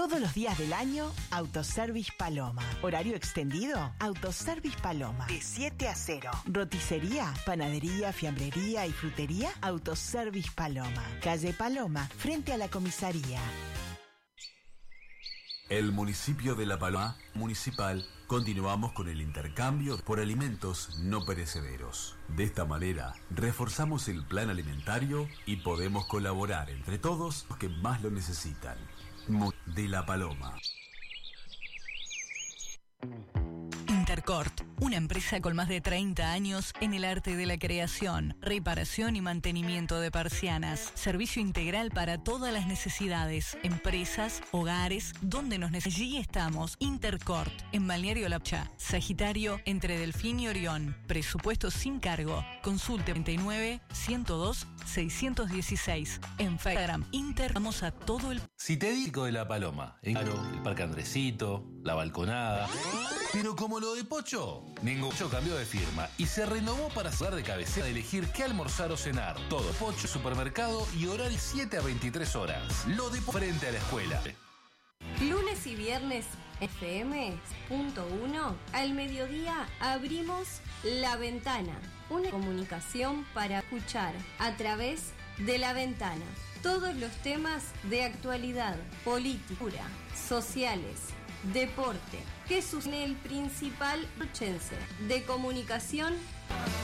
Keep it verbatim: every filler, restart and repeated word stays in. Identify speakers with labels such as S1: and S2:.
S1: Todos los días del año, Autoservice Paloma. Horario extendido, Autoservice Paloma. De siete a cero. Roticería, panadería, fiambrería y frutería, Autoservice Paloma. Calle Paloma, frente a la comisaría.
S2: El municipio de La Paloma Municipal continuamos con el intercambio por alimentos no perecederos. De esta manera, reforzamos el plan alimentario y podemos colaborar entre todos los que más lo necesitan. De La Paloma.
S3: Intercort, una empresa con más de treinta años en el arte de la creación, reparación y mantenimiento de persianas. Servicio integral para todas las necesidades, empresas, hogares, donde nos necesitamos. Allí estamos, Intercort, en Balneario La Pcha, Sagitario, entre Delfín y Orión. Presupuesto sin cargo. Consulte treinta y nueve, ciento dos, seiscientos dieciséis. En Instagram, Inter, vamos a todo el...
S4: Si te digo de La Paloma, en Claro, el Parque Andresito, la balconada... Pero como lo de Pocho, ningún Pocho cambió de firma y se renovó para ser de cabecera de elegir qué almorzar o cenar. Todo Pocho, supermercado y horario siete a veintitrés horas. Lo de frente a la escuela.
S5: Lunes y viernes, F M punto uno, al mediodía abrimos La Ventana, una comunicación para escuchar a través de La Ventana todos los temas de actualidad, política, sociales, deporte, que sucede el principal rochense de comunicación